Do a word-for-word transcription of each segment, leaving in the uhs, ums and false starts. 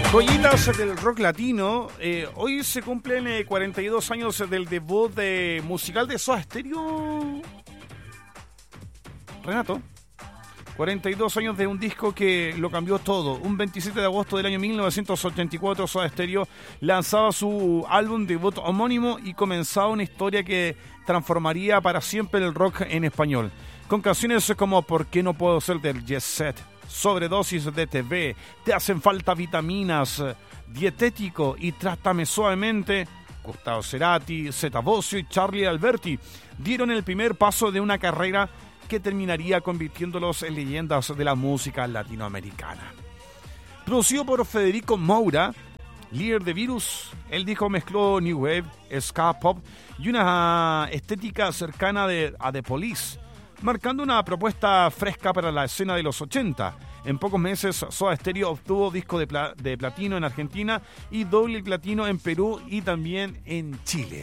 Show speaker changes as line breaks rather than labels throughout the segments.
Joyitas del rock latino. Eh, hoy se cumplen eh, cuarenta y dos años del debut de, musical de Soda Stereo. Renato. cuarenta y dos años de un disco que lo cambió todo. Un veintisiete de agosto del año mil novecientos ochenta y cuatro, Soda Stereo lanzaba su álbum debut homónimo y comenzaba una historia que transformaría para siempre el rock en español. Con canciones como ¿Por qué no puedo ser del Jet Set?, Sobredosis de T V, Te hacen falta vitaminas, Dietético y Trátame suavemente, Gustavo Cerati, Zeta Bosio y Charlie Alberti dieron el primer paso de una carrera que terminaría convirtiéndolos en leyendas de la música latinoamericana. Producido por Federico Moura, líder de Virus, el disco mezcló New Wave, ska pop y una estética cercana de, a The Police, marcando una propuesta fresca para la escena de los ochenta. En pocos meses, Soda Stereo obtuvo disco de, pla- de platino en Argentina y doble platino en Perú y también en Chile.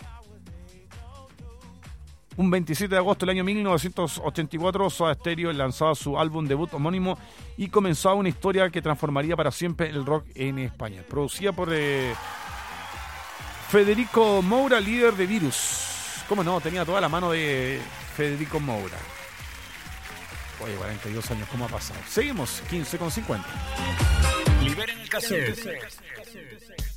Un veintisiete de agosto del año mil novecientos ochenta y cuatro, Soda Stereo lanzaba su álbum debut homónimo y comenzaba una historia que transformaría para siempre el rock en España. Producida por eh, Federico Moura, líder de Virus. ¿Cómo no? Tenía toda la mano de Federico Moura. Oye, cuarenta y dos años, ¿cómo ha pasado? Seguimos, quince con cincuenta.
Liberen el cassette.